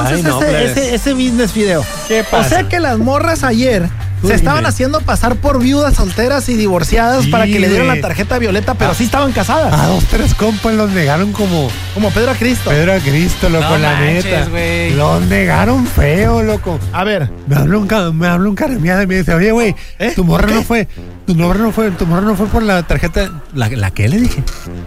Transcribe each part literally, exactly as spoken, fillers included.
entonces Ay, no, ese, ese, ese business video. ¿Qué pasa? O sea que las morras ayer Tú se dime. estaban haciendo pasar por viudas solteras y divorciadas Sí, para que le dieran güey. la tarjeta violeta, pero Ah. sí estaban casadas. A dos, tres compas los negaron como Como Pedro a Cristo. Pedro a Cristo, loco, No la manches, neta. güey. Los negaron feo, loco. A ver, Me habla un, ca- me habla un caramiada y me dice, oye, güey, ¿Eh? tu morra ¿Qué? no fue, tu morra no fue, tu morra no fue por la tarjeta. ¿La, la qué le dije?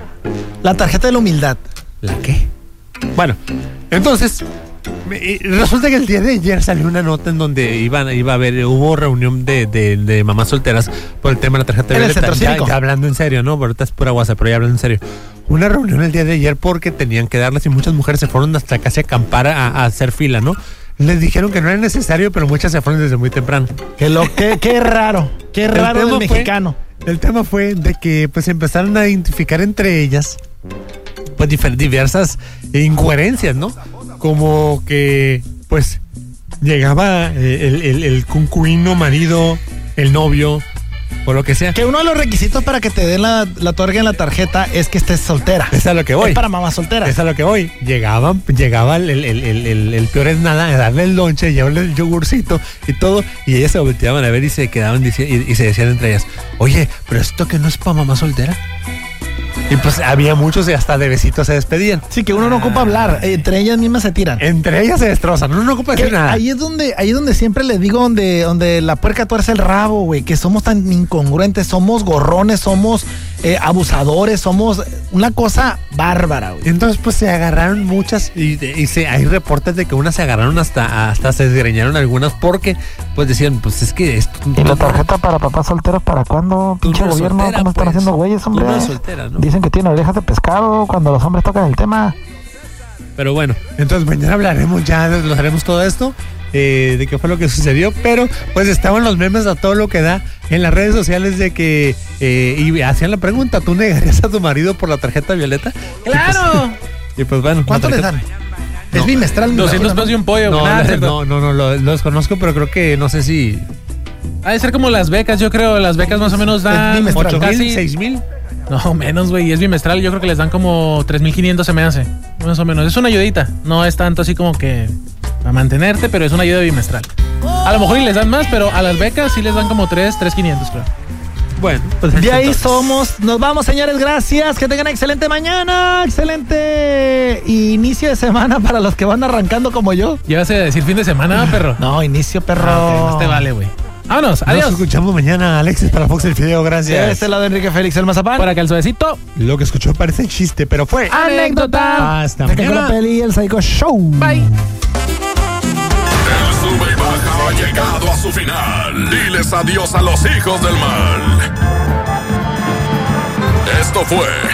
la tarjeta de la humildad. ¿La qué? Bueno, entonces, me- y resulta que el día de ayer salió una nota en donde iban, iba a haber, hubo reunión de, de, de mamás solteras por el tema de la tarjeta En el violeta. centro Ya, cívico. ya hablando en serio, ¿no? Ahorita es pura guasa, pero ya hablando en serio. Una reunión el día de ayer porque tenían que darles y muchas mujeres se fueron hasta casi a acampar a, a hacer fila, ¿no? Les dijeron que no era necesario, pero muchas se fueron desde muy temprano. Que lo que qué raro, qué raro del tema fue- mexicano. El tema fue de que pues empezaron a identificar entre ellas pues difer- diversas incoherencias, ¿no? Como que pues llegaba eh, el, el, el concubino, marido, el novio, o lo que sea. Que uno de los requisitos para que te den la, la otorga en la tarjeta es que estés soltera. Es a lo que voy. Es para mamás solteras. Es a lo que voy. Llegaban, llegaba el, el, el, el, el, el peor es nada, a darle el lonche, llevarle el yogurcito y todo, y ellas se volteaban a ver y se quedaban dici- y, y se decían entre ellas, oye, pero esto que no es para mamá soltera. Y pues había muchos y hasta de besitos se despedían. Sí, que uno no ocupa hablar, entre ellas mismas se tiran. Entre ellas se destrozan, uno no ocupa decir Que nada. ahí es donde, ahí es donde siempre les digo donde, donde la puerca tuerce el rabo, güey, que somos tan incongruentes, somos gorrones, somos eh, abusadores, somos una cosa bárbara, güey. Entonces pues se agarraron muchas y, y se, hay reportes de que unas se agarraron hasta, hasta se desgreñaron algunas porque pues decían, pues es que esto... ¿Y la tarjeta para papás solteros para cuándo? Tú Pinche no eres gobierno, soltera, ¿cómo están pues. haciendo güeyes, Tú hombre? no eres soltera, ¿no? Dicen que tiene orejas de pescado cuando los hombres tocan el tema. Pero bueno, entonces mañana hablaremos, ya desglosaremos todo esto, eh, de qué fue lo que sucedió, pero pues estaban los memes a todo lo que da en las redes sociales de que eh, y hacían la pregunta, ¿tú negarías a tu marido por la tarjeta violeta? ¡Claro! Y pues bueno. ¿Cuánto la les tarjeta- dan? Es bimestral. me doscientos imagino, pesos y un pollo, güey. No, Nada, no, cierto. no, no, no, lo, lo desconozco, pero creo que no sé si Ha de ser como las becas, yo creo. Las becas más o menos dan bimestral. ocho mil, casi... seis mil. No, menos, güey. Es bimestral. Yo creo que les dan como tres mil quinientos, se me hace. Más o menos. Es una ayudita. No es tanto así como que a mantenerte, pero es una ayuda bimestral. A lo mejor y les dan más, pero a las becas sí les dan como tres, tres quinientos, creo. Bueno, pues De ahí entonces, somos. Nos vamos, señores. Gracias. Que tengan excelente mañana. Excelente inicio de semana para los que van arrancando como yo. Llévase a decir fin de semana, perro. No, inicio, perro. Ah, ok, más te vale, güey. Vámonos, Nos adiós. escuchamos mañana, Alexis, para Fox el Fideo, De gracias. este lado, Enrique Félix, el mazapán. Por acá el suavecito. Lo que escuchó parece chiste, pero fue Anécdota. hasta Saca con la mañana. peli, el Psycho Show. Bye. El sube y baja ha llegado a su final. Diles adiós a los hijos del mal. Esto fue